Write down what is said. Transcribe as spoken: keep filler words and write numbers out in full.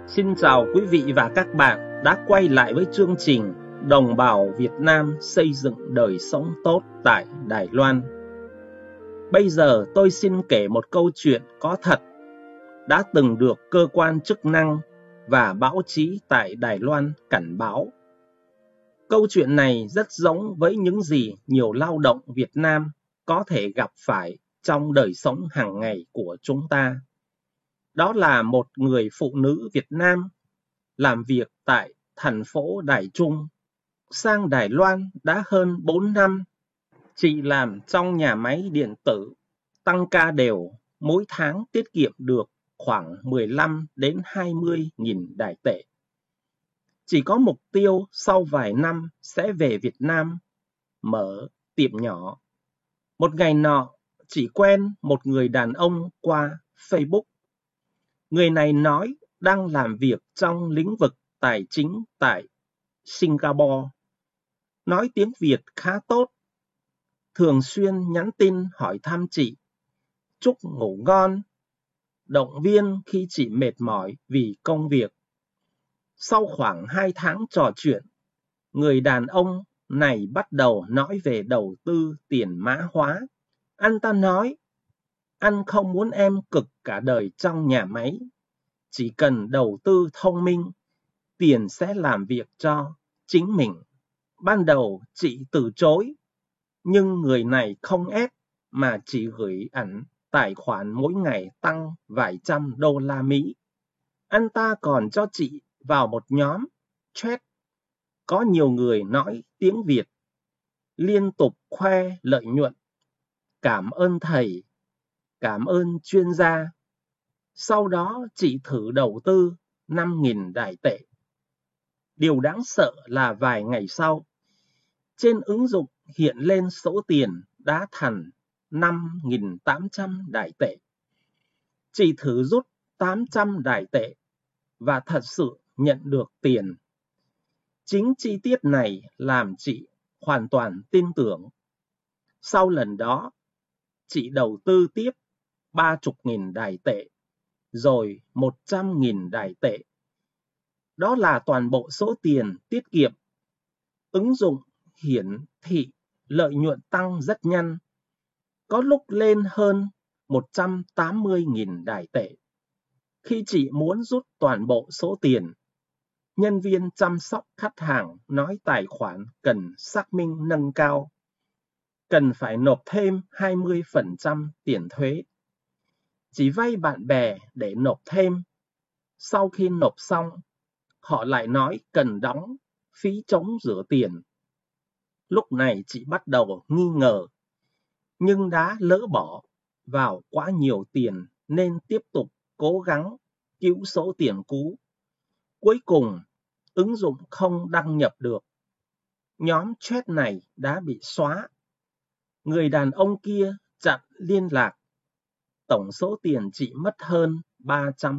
Xin chào quý vị và các bạn đã quay lại với chương trình Đồng bào Việt Nam xây dựng đời sống tốt tại Đài Loan. Bây giờ tôi xin kể một câu chuyện có thật đã từng được cơ quan chức năng và báo chí tại Đài Loan cảnh báo. Câu chuyện này rất giống với những gì nhiều lao động Việt Nam có thể gặp phải trong đời sống hàng ngày của chúng ta. Đó là một người phụ nữ Việt Nam làm việc tại thành phố Đài Trung. Sang Đài Loan đã hơn bốn năm. Chị làm trong nhà máy điện tử, tăng ca đều, mỗi tháng tiết kiệm được khoảng mười lăm đến hai mươi nghìn Đài tệ. Chỉ có mục tiêu sau vài năm sẽ về Việt Nam mở tiệm nhỏ. Một ngày nọ, chị quen một người đàn ông qua Facebook. Người này nói đang làm việc trong lĩnh vực tài chính tại Singapore. Nói tiếng Việt khá tốt. Thường xuyên nhắn tin hỏi thăm chị, chúc ngủ ngon, động viên khi chị mệt mỏi vì công việc. Sau khoảng hai tháng trò chuyện, người đàn ông này bắt đầu nói về đầu tư tiền mã hóa. Anh ta nói, anh không muốn em cực cả đời trong nhà máy. Chỉ cần đầu tư thông minh, tiền sẽ làm việc cho chính mình. Ban đầu chị từ chối, nhưng người này không ép mà chỉ gửi ảnh tài khoản mỗi ngày tăng vài trăm đô la Mỹ. Anh ta còn cho chị vào một nhóm chat có nhiều người nói tiếng Việt, liên tục khoe lợi nhuận. Cảm ơn thầy, cảm ơn chuyên gia. Sau đó chị thử đầu tư năm nghìn Đài tệ. Điều đáng sợ là vài ngày sau, trên ứng dụng hiện lên số tiền đã thành năm nghìn tám trăm Đài tệ. Chị thử rút tám trăm Đài tệ và thật sự nhận được tiền. Chính chi tiết này làm chị hoàn toàn tin tưởng. Sau lần đó, chị đầu tư tiếp ba mươi nghìn Đài tệ, rồi một trăm nghìn Đài tệ. Đó là toàn bộ số tiền tiết kiệm. Ứng dụng hiển thị lợi nhuận tăng rất nhanh, có lúc lên hơn một trăm tám mươi nghìn Đài tệ. Khi chị muốn rút toàn bộ số tiền, nhân viên chăm sóc khách hàng nói tài khoản cần xác minh nâng cao, cần phải nộp thêm hai mươi phần trăm tiền thuế. Chỉ vay bạn bè để nộp thêm. Sau khi nộp xong, họ lại nói cần đóng phí chống rửa tiền. Lúc này chị bắt đầu nghi ngờ, nhưng đã lỡ bỏ vào quá nhiều tiền nên tiếp tục cố gắng cứu số tiền cũ. Cuối cùng, ứng dụng không đăng nhập được. Nhóm chat này đã bị xóa. Người đàn ông kia chặn liên lạc. Tổng số tiền chị mất hơn ba trăm